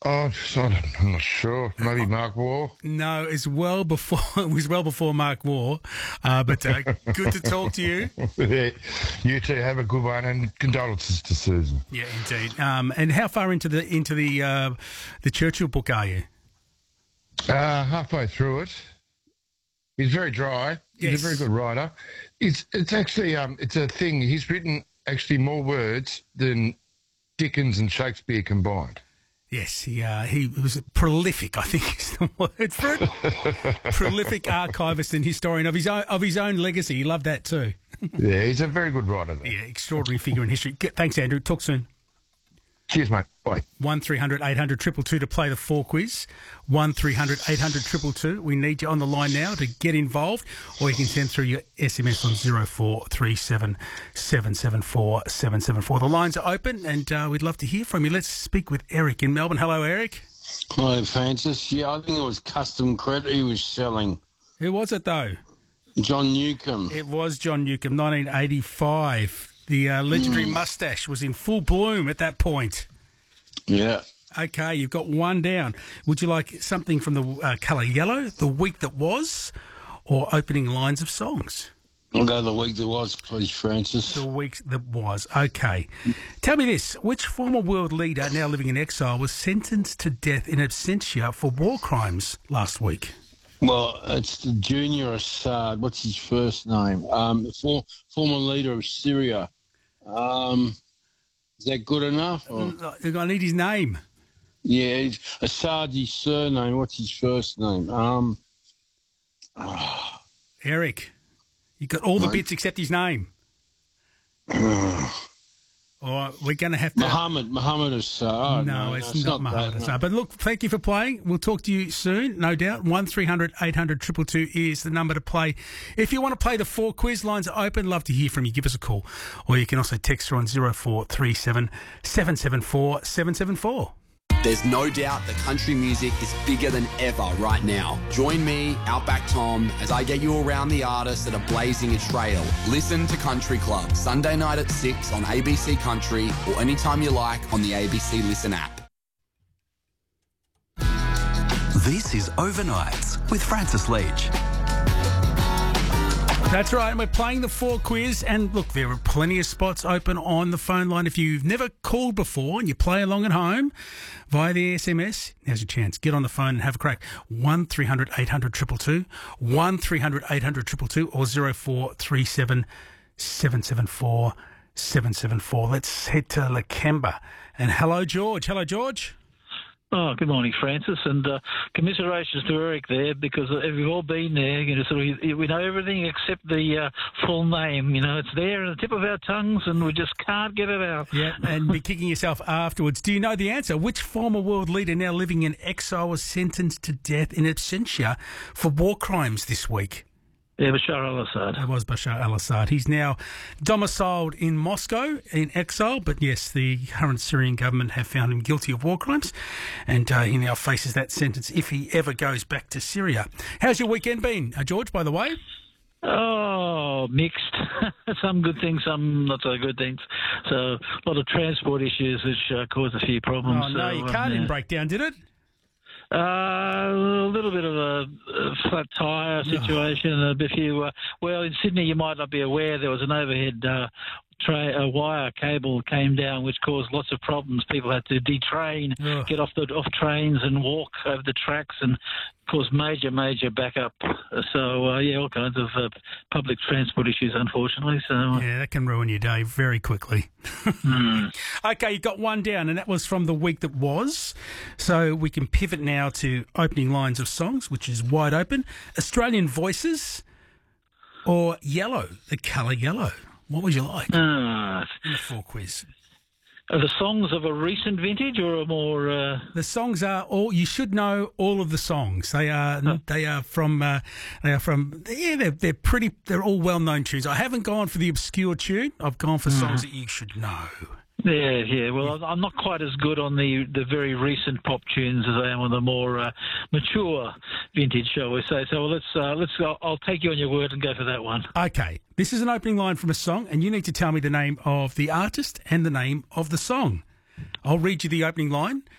Oh, I'm not sure. Maybe Mark War. No, it's well before. It was well before Mark War, but good to talk to you. Yeah. You two have a good one, and condolences to Susan. Yeah, indeed. And how far into the Churchill book are you? Halfway through it. He's very dry. He's Yes. a very good writer. It's actually it's a thing. He's written actually more words than Dickens and Shakespeare combined. Yes, he was prolific, I think is the word for it. Prolific archivist and historian of his own legacy. He loved that too. Yeah, he's a very good writer. Though. Yeah, extraordinary figure in history. Thanks, Andrew. Talk soon. Cheers, mate. Bye. 1300 800 222 to play the 4 quiz. 1300 800 222. We need you on the line now to get involved, or you can send through your SMS on 0437 774 774. The lines are open, and we'd love to hear from you. Let's speak with Eric in Melbourne. Hello, Eric. Hello, Francis. Yeah, I think it was Custom Credit he was selling. Who was it, though? John Newcomb. It was John Newcomb, 1985. The legendary moustache was in full bloom at that point. Yeah. Okay, you've got one down. Would you like something from the colour yellow, the week that was, or opening lines of songs? I'll go the week that was, please, Francis. The week that was. Okay. Tell me this. Which former world leader now living in exile was sentenced to death in absentia for war crimes last week? Well, it's the Junior Assad. What's his first name? Former leader of Syria. Is that good enough? Or? I need his name. Yeah, Assad's his surname. What's his first name? Eric, you got all the bits except his name. Or we're going to have to... Mohammed Assad. No, it's not Mohammed Assad. But look, thank you for playing. We'll talk to you soon, no doubt. 1300 800 222 is the number to play. If you want to play the 4 quiz, lines are open. Love to hear from you. Give us a call. Or you can also text her on 0437 774 774. There's no doubt that country music is bigger than ever right now. Join me, Outback Tom, as I get you around the artists that are blazing a trail. Listen to Country Club, Sunday night at 6 on ABC Country, or anytime you like on the ABC Listen app. This is Overnights with Francis Leach. That's right, and we're playing the 4 quiz, and look, there are plenty of spots open on the phone line. If you've never called before and you play along at home via the SMS, now's your chance. Get on the phone and have a crack. 1300 800 222, 1300 800 222, or 0437 774 774. Let's head to Lakemba. And hello, George. Hello, George. Oh, good morning, Francis, and commiserations to Eric there, because we've all been there. You know, we know everything except the full name. You know, it's there at the tip of our tongues, and we just can't get it out. Yeah, and be kicking yourself afterwards. Do you know the answer? Which former world leader now living in exile was sentenced to death in absentia for war crimes this week? Yeah, Bashar al-Assad. It was Bashar al-Assad. He's now domiciled in Moscow in exile, but yes, the current Syrian government have found him guilty of war crimes, and he now faces that sentence if he ever goes back to Syria. How's your weekend been, George, by the way? Oh, mixed. Some good things, some not so good things. So a lot of transport issues which caused a few problems. Oh, no, your car didn't break down, did it? A little bit of a flat tyre situation. Well, in Sydney, you might not be aware, there was an overhead wire cable came down, which caused lots of problems. People had to detrain, get off trains and walk over the tracks, and caused major backup. So all kinds of public transport issues, unfortunately. So yeah, that can ruin your day very quickly. Okay, you got one down, and that was from the week that was. So we can pivot now to opening lines of songs, which is wide open. Australian Voices or Yellow, the colour yellow. What would you like in the 4 quiz? Are the songs of a recent vintage or a more? The songs are all. You should know all of the songs. They are. They are from. Yeah, they're pretty. They're all well-known tunes. I haven't gone for the obscure tune. I've gone for songs that you should know. Yeah. Well, I'm not quite as good on the very recent pop tunes as I am on the more mature vintage, shall we say? So let's. I'll take you on your word and go for that one. Okay, this is an opening line from a song, and you need to tell me the name of the artist and the name of the song. I'll read you the opening line.